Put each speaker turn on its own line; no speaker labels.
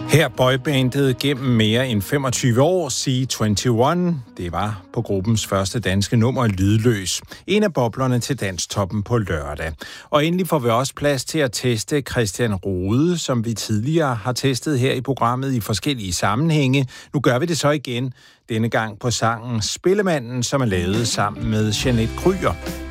Her boybandet gennem mere end 25 år, C21. Det var på gruppens første danske nummer, Lydløs. En af boblerne til Danstoppen på lørdag. Og endelig får vi også plads til at teste Christian Rode, som vi tidligere har testet her i programmet i forskellige sammenhænge. Nu gør vi det så igen, denne gang på sangen Spillemanden, som er lavet sammen med Jeanette Kryer.